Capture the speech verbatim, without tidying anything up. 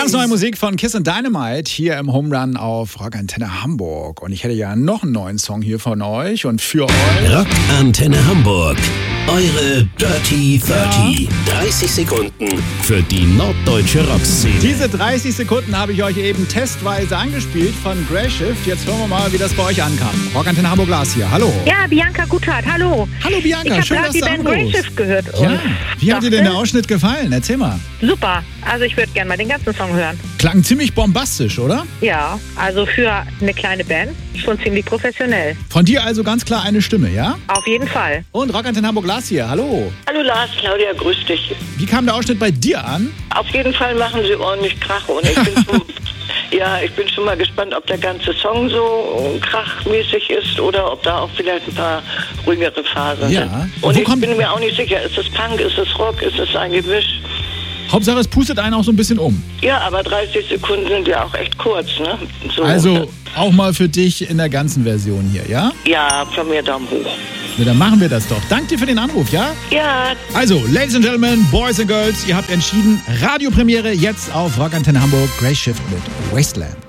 Ganz neue Musik von Kiss and Dynamite hier im Home Run auf Rockantenne Hamburg. Und ich hätte ja noch einen neuen Song hier von euch und für euch. Rockantenne Hamburg. Eure Dirty dreißig. dreißig Sekunden für die norddeutsche Rockszene. Diese dreißig Sekunden habe ich euch eben testweise angespielt von Grey Shift. Jetzt hören wir mal, wie das bei euch ankam. Rockantenne Hamburg Glas hier. Hallo. Ja, Bianca Guthart, hallo. Hallo Bianca, ich schön, dass dass du du anrufst. Ich habe die Band Grey Shift gehört. Ja. Wie hat dir denn der Ausschnitt gefallen? Erzähl mal. Super. Also ich würde gerne mal den ganzen Song hören. Klang ziemlich bombastisch, oder? Ja, also für eine kleine Band schon ziemlich professionell. Von dir also ganz klar eine Stimme, ja? Auf jeden Fall. Und Rockantenne Hamburg Glas hier. Hallo. Hallo Lars, Claudia, grüß dich. Wie kam der Ausschnitt bei dir an? Auf jeden Fall machen sie ordentlich Krach. Und ich bin schon, ja, ich bin schon mal gespannt, ob der ganze Song so krachmäßig ist oder ob da auch vielleicht ein paar ruhigere Phasen Ja. sind. Und Und wo ich kommt- bin mir auch nicht sicher, ist es Punk, ist es Rock, ist es ein Gemisch? Hauptsache, es pustet einen auch so ein bisschen um. Ja, aber dreißig Sekunden sind ja auch echt kurz, ne? So. Also auch mal für dich in der ganzen Version hier, ja? Ja, von mir Daumen hoch. Na, dann machen wir das doch. Danke dir für den Anruf, ja? Ja, Also, Ladies and Gentlemen, Boys and Girls, ihr habt entschieden, Radiopremiere jetzt auf Rockantenne Hamburg, Grey Shift mit Wasteland.